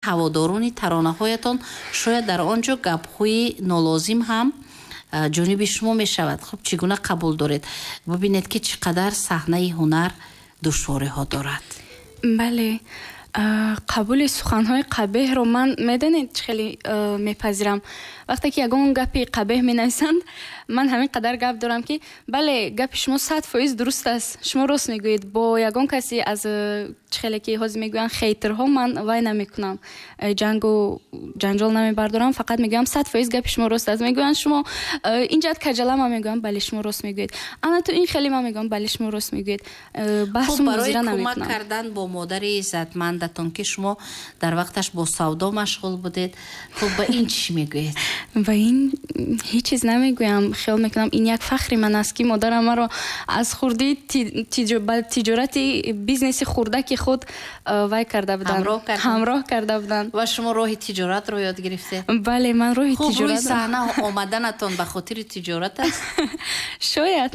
ҳаводорони таронаҳоятон шояд дар он ҷо гапҳои нолозим ҳам ҷониби шумо мешавад. Хуб, чӣ гуна қабул доред? Бубинед ки чӣ қадар саҳнаи ҳунар душвориҳо дорад. бале, қабули суханҳои қабеҳро ман медонед чӣ хеле мепазирам. вақте ки ягон гапи қабеҳ менависанд, ман ҳамин қадар гап дорам ки бале, гапи шумо 100% дуруст аст, шумо рост мегӯед. Бо ягон каси аз чӣ хеле ки ҳозир мегӯянд хейтерҳо ман вай намекунам, ҷангу ҷанҷол намебардорам, фақат мегӯям 100% гапи шумо рост аст. Мегӯянд шумо инҷад каҷала, ман мегӯям бале шумо рост мегӯед. ана ту ин хеле, ман мегӯям бале шумо рост мегӯед. баҳсу музира намекунам. кӯмак кардан бо модари иззатмандатон ки шумо дар вақташ бо савдо машғул будед, хуб ба ин чӣ мегӯед? ба ин ҳеҷ чиз намегӯям. хиёл мекунам ин як фахри ман аст ки модарам маро аз хурди ба тиҷорати бизнеси хурдаки худ вай карда буданд, ҳамроҳ карда буданд. ва шумо роҳи тиҷоратро ёд гирифтед? бале, ман роҳи тиҷорат. Хуб, рӯи саҳна омаданатон ба хотири тиҷорат аст? шояд.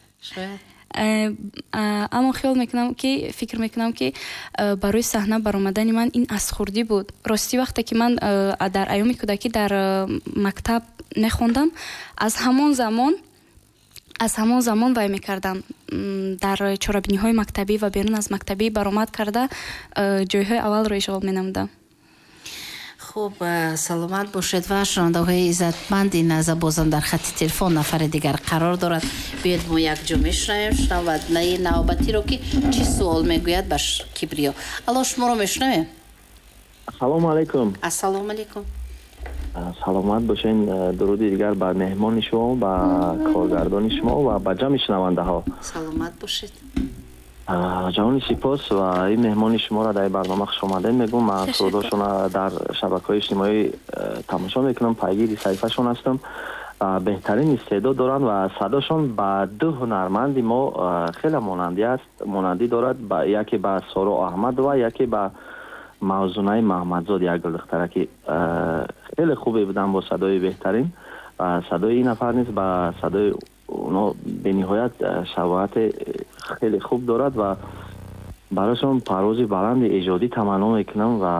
аммо хиёл мекунам ки фикр мекунам ки барои саҳна баромадани ман ин аз хурдӣ буд. ростӣ вақте ки ман дар айёми кӯдакӣ дар мактаб мехондам, аз ҳамон замон вай мекардам. дар чорабиниҳои мактабӣ ва берун аз мактабӣ баромад карда ҷойҳои аввалро ишғол менамудам. хуб, саломат бошед. ва шунавандаҳои иззатманд, ин лаҳза бозам дар хатти телефон нафари дигар қарор дорад. биёед мо якҷо мешунавем шунавандаи навбатиро ки чӣ суол мегӯяд ба Кибриё. алло, шуморо мешунавем. ассалому алайкум. ассалому алайкум. саломат бошен. дуруди дигар ба меҳмони шумо, ба коргардони шумо ва ба ҷамъи шунавандаҳо. саломат бошед. ҷавони сипос ва ин меҳмони шуморо дар барнома хушомадед мегӯм. ман сурдошона дар шабакаҳои иҷтимоӣ тамошо мекунам, пайгири саҳифаашон ҳастам. беҳтарин истеъдод доранд ва садошон ба ду ҳунарманди мо хеле монандӣ дорад. яке ба Соро Аҳмадова, яке ба Мавзунаи Маҳмадзод, як духтараки хеле хубе буданд бо садои беҳтарин. садои ин нафар низ ба садои оно бениҳоят шабоҳати хеле хуб дорад ва барошон парвози баланди эҷодӣ таманно мекунам ва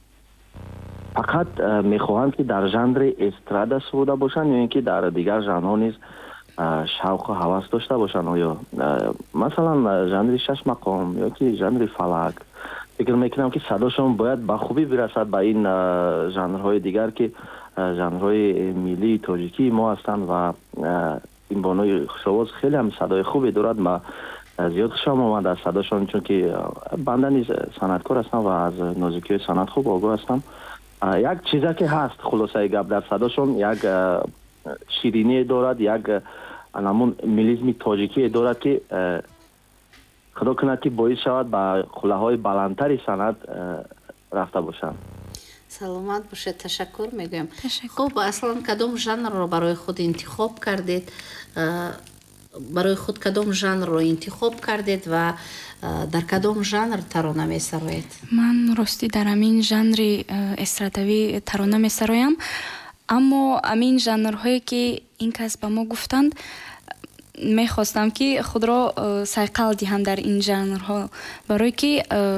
фақат мехоҳам ки дар жанри эстрада суда бошанд ё ин ки дар дигар жанрҳо низ шавқу ҳавас дошта бошанд. оё масалан жанри шашмақом ё ки жанри фалак. фикр мекунам ки садошон бояд ба хубӣ бирасад ба ин жанрҳои дигар ки жанрҳои миллии тоҷикии мо ҳастанд ва ин бонои хушовоз хеле ҳам садои хубе дорад. ма зиёд хушам омад аз садошон, чунки банда низ санъаткор ҳастам ва аз нозикиҳои санъат хуб огоҳ ҳастам. як чизаке ҳаст, хулосаи гап, дар садошон як шириние дорад, як анамун милизми тоҷикие дорад ки худо кунад ки боис шавад ба қуллаҳои баландтари санъат рафта бошанд. саломат бошед. ташаккур мегӯям. хуб, аслан кадом жанрро барои худ интихоб кардед? барои худ кадом жанрро интихоб кардед ва дар кадом жанр тарона месароед? ман ростӣ дар амин жанри эстрадавӣ тарона месароям, аммо амин жанрҳое ки ин кас ба мо гуфтанд, мехостам ки худро сайқал диҳам дар ин жанрҳо, барое ки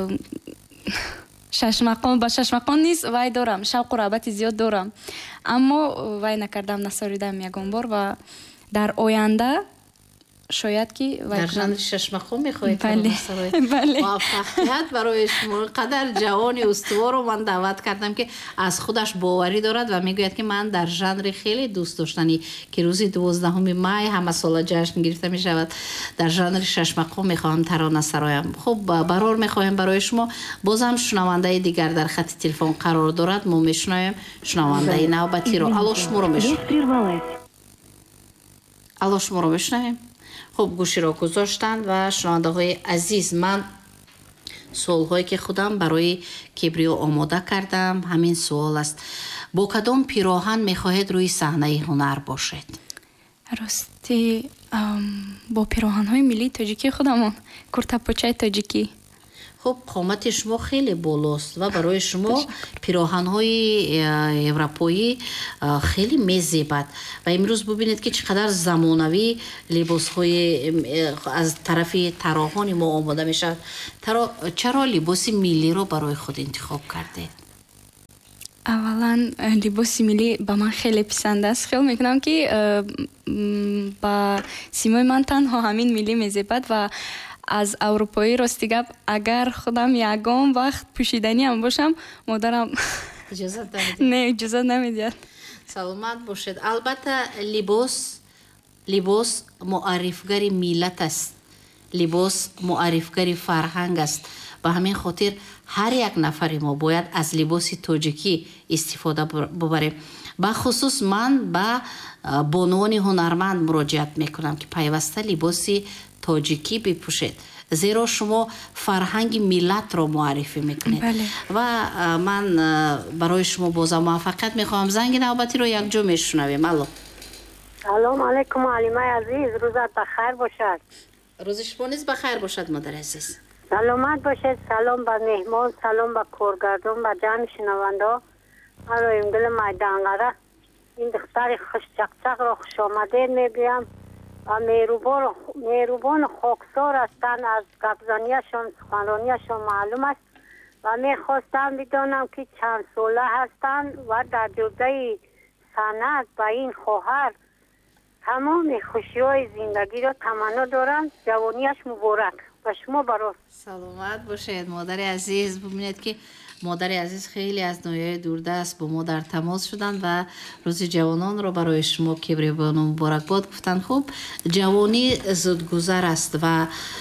ба шашмақон низ вай дорам, шавқу рағбати зиёд дорам, аммо вай накардам, насоридам ягон бор ва дар оянда шояд ки дар жанри шашмақон мехоҳед насароед. муваффақият барои шумо. қадар ҷавони устуворро ман даъват кардам ки аз худаш боварӣ дорад ва мегӯяд ки ман дар жанри хеле дӯст доштанӣ ки рӯзи 12 май ҳамасола ҷашн гирифта мешавад, дар жанри шашмақон мехоҳам тарона сароям. хуб, барор мехоҳем барои шумо. бозам шунавандаи дигар дар хатти телефон қарор дорад. мо мешунавем шунавандаи навбатиро. алло, шуморо мешунавем. хуб, гӯширо гузоштанд ва шунавандаҳои азиз, ман суолҳое ки худам барои Кибриё омода кардам ҳамин суол аст. бо кадом пироҳан мехоҳед рӯи саҳнаи ҳунар бошед? ростӣ бо пироҳанҳои миллии тоҷикии худамон, куртапочаи тоҷикӣ. хуб, қомати шумо хеле болост ва барои шумо пироҳанҳои европоӣ хеле мезебад ва имрӯз бубинед ки чӣ қадар замонавӣ либосҳои аз тарафи тароҳони мо омода мешавад. чаро либоси миллиро барои худ интихоб кардед? аввалан либоси миллӣ ба ман хеле писанд аст. хел мекунам ки ба симои ман танҳо ҳамин миллӣ мезебад ва аз аврупоӣ рости гап агар худам ягон вақт пӯшиданиам бошам модарам иҷозат намедиҳад. саломат бошед. албатта либос муаррифгари миллат аст, либос муаррифгари фарҳанг аст. ба ҳамин хотир ҳар як нафари мо бояд аз либоси тоҷикӣ истифода бубарем. ба хусус ман ба бонуони ҳунарманд муроҷиат мекунам ки пайваста либоси тоҷикӣ бипӯшед, зеро шумо фарҳанги миллатро муаррифӣ мекунед. ва ман барои шумо боза муваффақият мехоҳам. занги навбатиро якҷо мешунавем. алло. салом алейкум алимаи азиз, рӯзат бахайр бошад. рӯзи шумо низ бахайр бошад модари азиз. саломат бошед. салом ба меҳмон, салом ба коргардон, ба ҷамъи шунавандо. маро имдили майданғара ин духтари хушчақчақро хушомадед мегӯям ва меҳрубону хоксор ҳастанд. аз гапзанияшон, суханронияшон маълум аст ва мехостам бидонам ки чандсола ҳастанд ва дар ҷодаи санъат ба ин хоҳар тамоми хушиҳои зиндагиро таманно дорам. ҷавонияш муборак. ба шумо барос. саломат бошед модари азиз. бубинед ки модари азиз хеле аз ноҳияи дурдаст бо мо дар тамос шуданд ва рӯзи ҷавононро барои шумо кибрибону муборакбод гуфтанд. хуб, ҷавонӣ зудгузар аст ва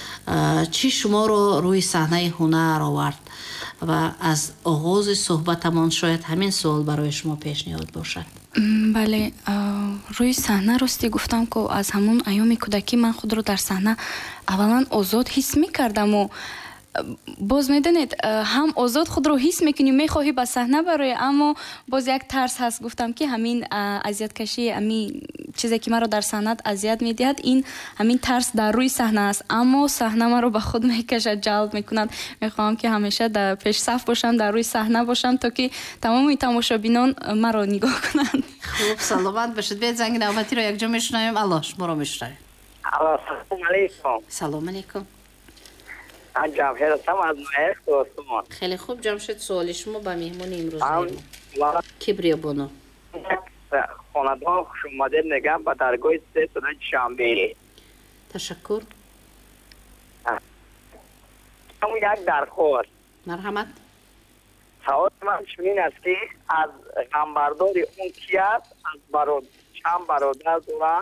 чӣ шуморо рӯи саҳнаи ҳунар овард? ва аз оғози суҳбатамон шояд ҳамин суол барои шумо пешниҳод бошад. бале, рӯи саҳна рости гуфтам ки аз ҳамон айёми кӯдакӣ ман худро дар саҳна аввалан озод ҳис мекардаму боз медонед ҳам озод худро ҳис мекунӣ, мехоҳӣ ба саҳна барои, аммо боз як тарс ҳаст. гуфтам ки ҳамин азияткашӣ, ҳамин чизе ки маро дар саҳнат азият медиҳад, ин ҳамин тарс дар рӯи саҳна аст. аммо саҳна маро ба худ мекашад, ҷалб мекунад. мехоҳам ки ҳамеша дар пешсаф бошам, дар рӯи саҳна бошам, то ки тамоми тамошобинон маро нигоҳ кунанд. хуб, саломат бошед. бед занги навбатиро якҷо мешунавем. алло, шуморо мешунавем. алло, салом алейкум. салом алейкум. ҷамшед ҳастам аз ноҳияи хуросон. хеле хуб ҷамшед, суоли шумо ба меҳмони имрӯзаи мо кибрия боно. хонадон хушомадед мегӯям ба даргоҳи 3 сола душанбе. ташаккур. як дархост. марҳамат. саволи ман чунин аст ки аз ғамбардори он ки аст, аз чанд бародар доранд,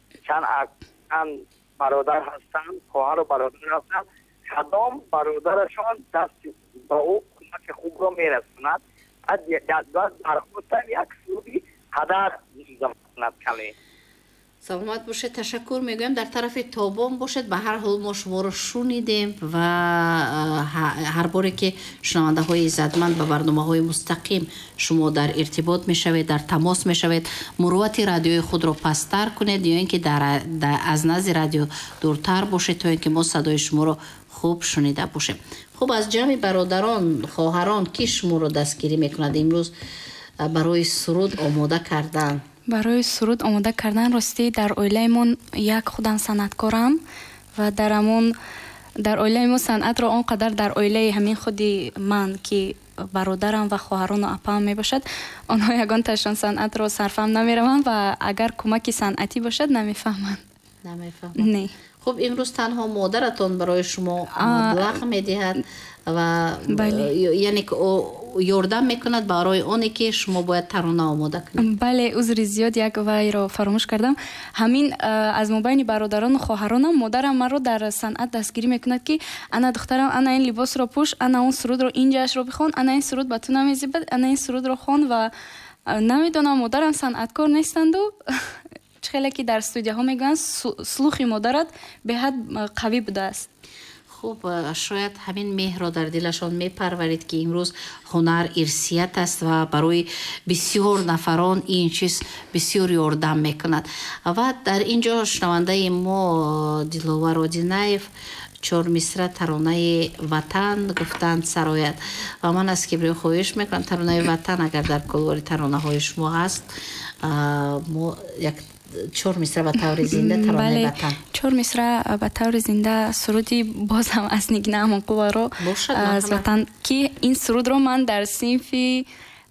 чанд бародар ҳастанд, хоҳару бародар ҳастанд, кадом бародарашон дасти ба ӯ кӯмаки хубро мерасонад? дархостам як суруди қадар намзамонад каме. саломат бошед, ташаккур мегӯям. дар тарафи тобон бошед. ба ҳар ҳол мо шуморо шунидем ва ҳар боре ки шунавандаҳои иззатманд ба барномаҳои мустақим шумо дар иртибот мешавед, дар тамос мешавед, муруввати радиои худро пасттар кунед ё ин ки аз назди радио дуртар бошед, то ин ки мо садои шуморо хуб шунида бошем. хуб, аз ҷамъи бародарон, хоҳарон ки шуморо дастгирӣ мекунад имрӯз барои суруд омода кардан? барои суруд омода кардан ростӣ дар оилаимон як худам санъаткорам ва дар оилаи мо санъатро он қадар дар оилаи ҳамин худи ман ки бародарам ва хоҳарону апам мебошад, онҳо ягонташон санъатро сарфам намераванд ва агар кӯмаки санъатӣ бошад намефаҳманд. Не. хуб, имрӯз танҳо модаратон барои шумо маблағ медиҳад ва яъне ёрдам мекунад барои оне ки шумо бояд тарона омода кунед. бале, узри зиёд як вайро фаромӯш кардам. ҳамин аз мобайни бародарону хоҳаронам модарам маро дар санъат дастгирӣ мекунад ки ана духтарам, ана ин либосро пӯш, ана он сурудро, ин ҷаашро бихон, ана ин суруд ба ту намезебад, ана ин сурудро хон. ва намедонам модарам санъаткор нестанду хеле ки дар студияҳо мегӯянд слухи модарат беҳад қавӣ будааст. хуб, шояд ҳамин меҳро дар дилашон мепарварид ки имрӯз ҳунар ирсият аст ва барои бисёр нафарон ин чиз бисёр ёрдам мекунад. ва дар ин ҷо шунавандаи мо Диловар Одинаев 4 мисра таронаи ватан гуфтанд сарояд ва ман аз кибриё хоҳиш мекунам таронаи ватан агар дар кулвори таронаҳои шумо ҳаст, мо як 4 мисра ба таври зинда таронаи ватан. 4 мисра ба таври зинда суруди бозам аз нигина амонқуваро аз ватан ки ин сурудро ман дар синфи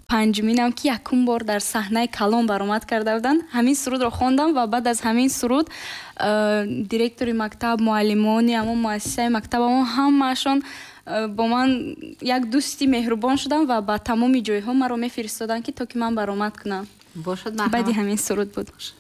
панҷуминам ки якум бор дар саҳнаи Калон баромад карда буданд. Ҳамин сурудро хондам ва баъд аз ҳамин суруд директори мактаб, муаллимони ҳамон муассисаи мактабамон ҳамаашон бо ман як дӯсти меҳрубон шуданд ва ба тамоми ҷойҳо маро мефиристоданд ки то ки ман баромад кунам. бошад баъди ҳамин суруд буд.